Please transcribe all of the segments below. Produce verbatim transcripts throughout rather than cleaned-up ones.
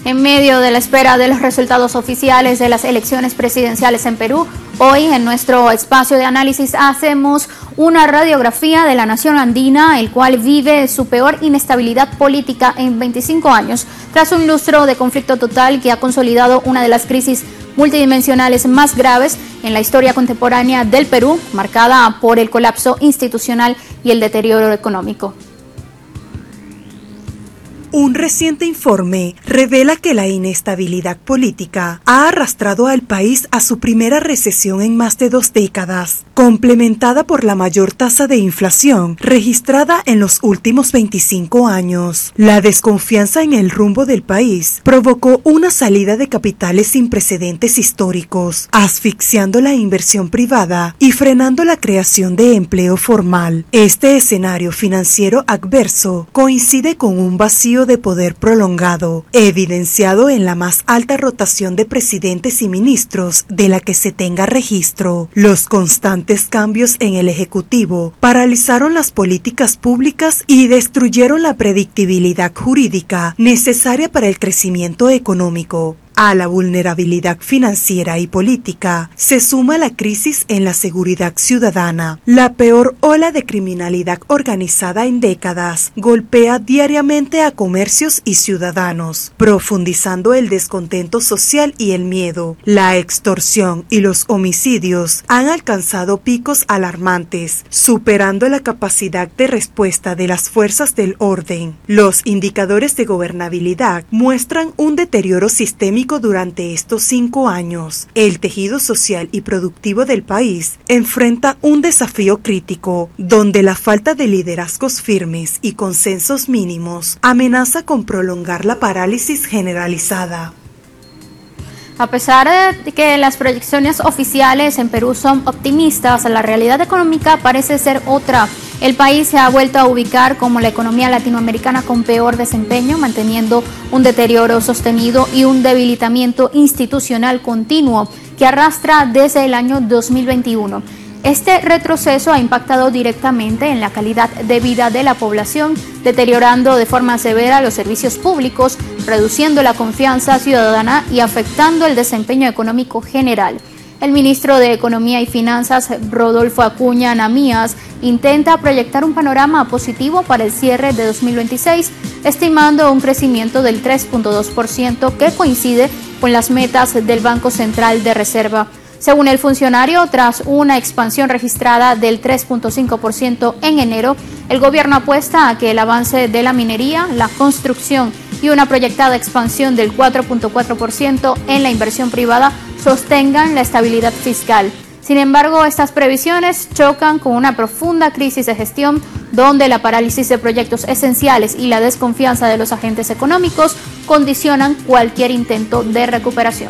En medio de la espera de los resultados oficiales de las elecciones presidenciales en Perú, hoy en nuestro espacio de análisis hacemos una radiografía de la nación andina, el cual vive su peor inestabilidad política en veinticinco años, tras un lustro de conflicto total que ha consolidado una de las crisis multidimensionales más graves en la historia contemporánea del Perú, marcada por el colapso institucional y el deterioro económico. Un reciente informe revela que la inestabilidad política ha arrastrado al país a su primera recesión en más de dos décadas, complementada por la mayor tasa de inflación registrada en los últimos veinticinco años. La desconfianza en el rumbo del país provocó una salida de capitales sin precedentes históricos, asfixiando la inversión privada y frenando la creación de empleo formal. Este escenario financiero adverso coincide con un vacío de poder prolongado, evidenciado en la más alta rotación de presidentes y ministros de la que se tenga registro. Los constantes cambios en el Ejecutivo paralizaron las políticas públicas y destruyeron la predictibilidad jurídica necesaria para el crecimiento económico. A la vulnerabilidad financiera y política se suma la crisis en la seguridad ciudadana. La peor ola de criminalidad organizada en décadas golpea diariamente a comercios y ciudadanos, profundizando el descontento social y el miedo. La extorsión y los homicidios han alcanzado picos alarmantes, superando la capacidad de respuesta de las fuerzas del orden. Los indicadores de gobernabilidad muestran un deterioro sistémico durante estos cinco años. El tejido social y productivo del país enfrenta un desafío crítico, donde la falta de liderazgos firmes y consensos mínimos amenaza con prolongar la parálisis generalizada. A pesar de que las proyecciones oficiales en Perú son optimistas, la realidad económica parece ser otra. El país se ha vuelto a ubicar como la economía latinoamericana con peor desempeño, manteniendo un deterioro sostenido y un debilitamiento institucional continuo que arrastra desde el año dos mil veintiuno. Este retroceso ha impactado directamente en la calidad de vida de la población, deteriorando de forma severa los servicios públicos, reduciendo la confianza ciudadana y afectando el desempeño económico general. El ministro de Economía y Finanzas, Rodolfo Acuña Namías, intenta proyectar un panorama positivo para el cierre de dos mil veintiséis, estimando un crecimiento del tres punto dos por ciento que coincide con las metas del Banco Central de Reserva. Según el funcionario, tras una expansión registrada del tres punto cinco por ciento en enero, el gobierno apuesta a que el avance de la minería, la construcción y una proyectada expansión del cuatro punto cuatro por ciento en la inversión privada sostengan la estabilidad fiscal. Sin embargo, estas previsiones chocan con una profunda crisis de gestión, donde la parálisis de proyectos esenciales y la desconfianza de los agentes económicos condicionan cualquier intento de recuperación.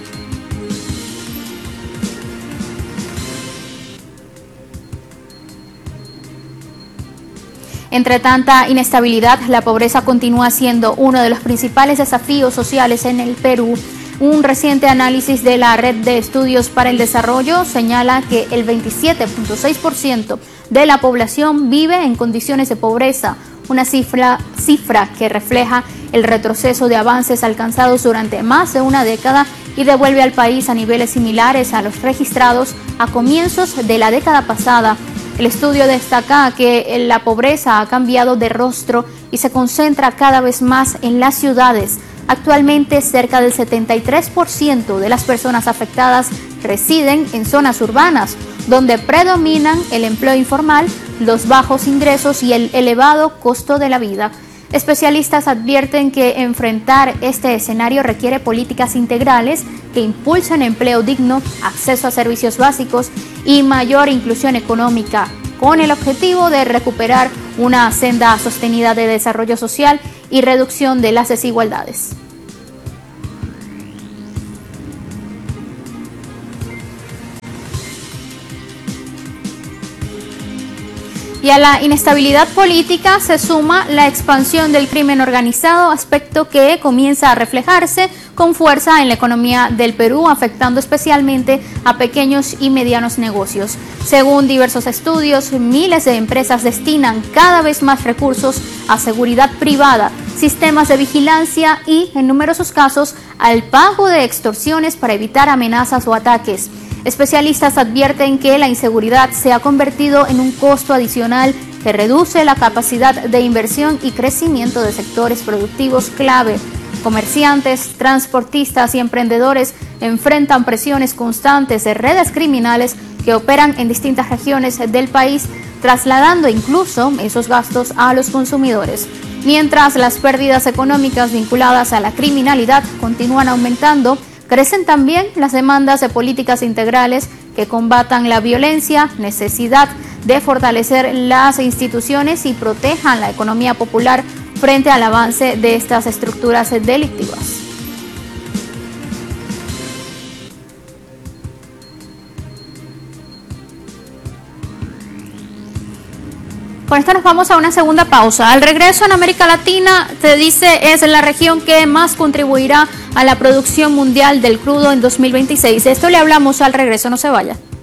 Entre tanta inestabilidad, la pobreza continúa siendo uno de los principales desafíos sociales en el Perú. Un reciente análisis de la Red de Estudios para el Desarrollo señala que el veintisiete punto seis por ciento de la población vive en condiciones de pobreza, una cifra, cifra que refleja el retroceso de avances alcanzados durante más de una década y devuelve al país a niveles similares a los registrados a comienzos de la década pasada. El estudio destaca que la pobreza ha cambiado de rostro y se concentra cada vez más en las ciudades. Actualmente, cerca del setenta y tres por ciento de las personas afectadas residen en zonas urbanas, donde predominan el empleo informal, los bajos ingresos y el elevado costo de la vida. Especialistas advierten que enfrentar este escenario requiere políticas integrales que impulsen empleo digno, acceso a servicios básicos y mayor inclusión económica, con el objetivo de recuperar una senda sostenida de desarrollo social y reducción de las desigualdades. Y a la inestabilidad política se suma la expansión del crimen organizado, aspecto que comienza a reflejarse con fuerza en la economía del Perú, afectando especialmente a pequeños y medianos negocios. Según diversos estudios, miles de empresas destinan cada vez más recursos a seguridad privada, sistemas de vigilancia y, en numerosos casos, al pago de extorsiones para evitar amenazas o ataques. Especialistas advierten que la inseguridad se ha convertido en un costo adicional que reduce la capacidad de inversión y crecimiento de sectores productivos clave. Comerciantes, transportistas y emprendedores enfrentan presiones constantes de redes criminales que operan en distintas regiones del país, trasladando incluso esos gastos a los consumidores. Mientras las pérdidas económicas vinculadas a la criminalidad continúan aumentando, crecen también las demandas de políticas integrales que combatan la violencia, necesidad de fortalecer las instituciones y protejan la economía popular frente al avance de estas estructuras delictivas. Con esto nos vamos a una segunda pausa. Al regreso, en América Latina, se dice, es la región que más contribuirá a la producción mundial del crudo en dos mil veintiséis. De esto le hablamos al regreso, no se vaya.